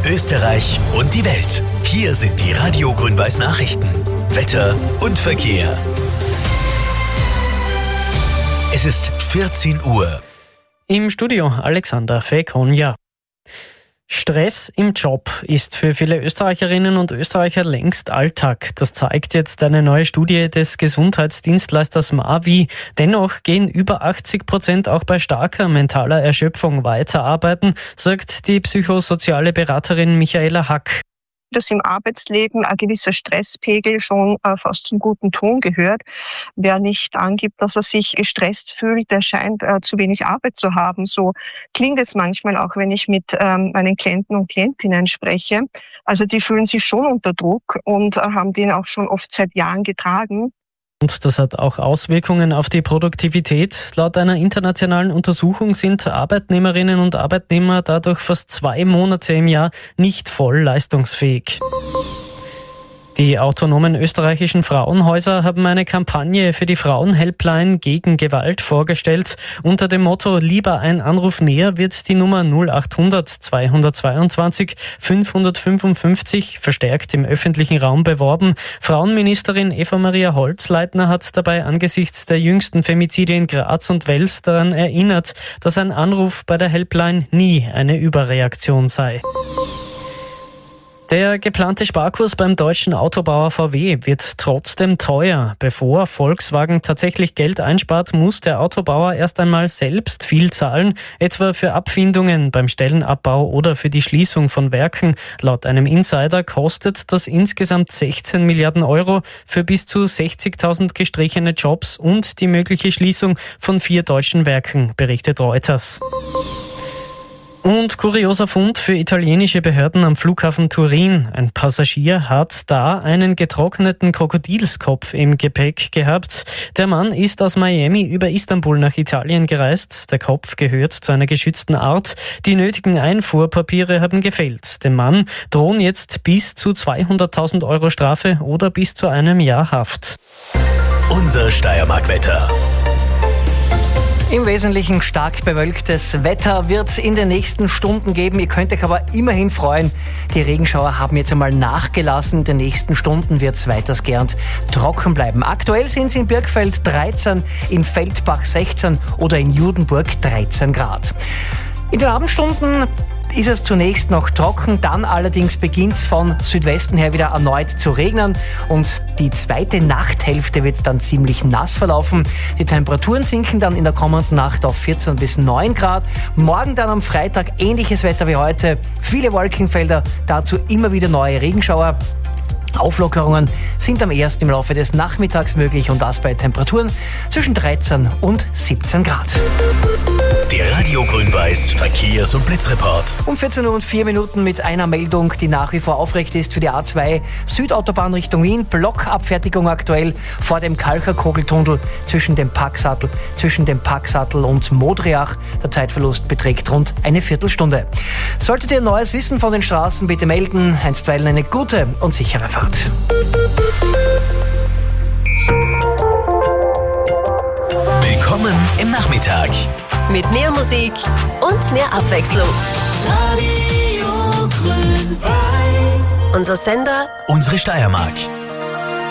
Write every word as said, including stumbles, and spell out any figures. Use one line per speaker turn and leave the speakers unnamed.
Österreich und die Welt. Hier sind die Radio Grün-Weiß Nachrichten. Wetter und Verkehr. Es ist vierzehn Uhr.
Im Studio Alexander Fekonja. Stress im Job ist für viele Österreicherinnen und Österreicher längst Alltag. Das zeigt jetzt eine neue Studie des Gesundheitsdienstleisters Mavi. Dennoch gehen über achtzig Prozent auch bei starker mentaler Erschöpfung weiterarbeiten, sagt die psychosoziale Beraterin Michaela Hack.
Dass im Arbeitsleben ein gewisser Stresspegel schon äh, fast zum guten Ton gehört. Wer nicht angibt, dass er sich gestresst fühlt, der scheint äh, zu wenig Arbeit zu haben. So klingt es manchmal auch, wenn ich mit ähm, meinen Klienten und Klientinnen spreche. Also die fühlen sich schon unter Druck und äh, haben den auch schon oft seit Jahren getragen.
Und das hat auch Auswirkungen auf die Produktivität. Laut einer internationalen Untersuchung sind Arbeitnehmerinnen und Arbeitnehmer dadurch fast zwei Monate im Jahr nicht voll leistungsfähig. Die autonomen österreichischen Frauenhäuser haben eine Kampagne für die Frauenhelpline gegen Gewalt vorgestellt. Unter dem Motto "Lieber ein Anruf mehr" wird die Nummer null achthundert zweihundertzweiundzwanzig fünfhundertfünfundfünfzig verstärkt im öffentlichen Raum beworben. Frauenministerin Eva-Maria Holzleitner hat dabei angesichts der jüngsten Femizide in Graz und Wels daran erinnert, dass ein Anruf bei der Helpline nie eine Überreaktion sei. Der geplante Sparkurs beim deutschen Autobauer V W wird trotzdem teuer. Bevor Volkswagen tatsächlich Geld einspart, muss der Autobauer erst einmal selbst viel zahlen, etwa für Abfindungen beim Stellenabbau oder für die Schließung von Werken. Laut einem Insider kostet das insgesamt sechzehn Milliarden Euro für bis zu sechzigtausend gestrichene Jobs und die mögliche Schließung von vier deutschen Werken, berichtet Reuters. Und kurioser Fund für italienische Behörden am Flughafen Turin. Ein Passagier hat da einen getrockneten Krokodilskopf im Gepäck gehabt. Der Mann ist aus Miami über Istanbul nach Italien gereist. Der Kopf gehört zu einer geschützten Art. Die nötigen Einfuhrpapiere haben gefehlt. Dem Mann drohen jetzt bis zu zweihunderttausend Euro Strafe oder bis zu einem Jahr Haft.
Unser Steiermark-Wetter.
Im Wesentlichen stark bewölktes Wetter wird es in den nächsten Stunden geben. Ihr könnt euch aber immerhin freuen, die Regenschauer haben jetzt einmal nachgelassen. In den nächsten Stunden wird es weitestgehend trocken bleiben. Aktuell sind es in Birkfeld dreizehn, in Feldbach sechzehn oder in Judenburg dreizehn Grad. In den Abendstunden ist es zunächst noch trocken, dann allerdings beginnt es von Südwesten her wieder erneut zu regnen und die zweite Nachthälfte wird dann ziemlich nass verlaufen. Die Temperaturen sinken dann in der kommenden Nacht auf vierzehn bis neun Grad. Morgen dann am Freitag ähnliches Wetter wie heute, viele Wolkenfelder, dazu immer wieder neue Regenschauer. Auflockerungen sind am ersten im Laufe des Nachmittags möglich und das bei Temperaturen zwischen dreizehn und siebzehn Grad.
Der Radio Grün-Weiß Verkehrs- und Blitzreport.
Um vierzehn Uhr und vier Minuten mit einer Meldung, die nach wie vor aufrecht ist für die A zwei Südautobahn Richtung Wien. Blockabfertigung aktuell vor dem Kalcher-Kogeltunnel zwischen dem Packsattel, zwischen dem Packsattel und Modriach. Der Zeitverlust beträgt rund eine Viertelstunde. Solltet ihr Neues wissen von den Straßen, bitte melden. Einstweilen eine gute und sichere Fahrt.
Willkommen im Nachmittag.
Mit mehr Musik und mehr Abwechslung.
Radio Grün-Weiß.
Unser Sender,
Unsere Steiermark.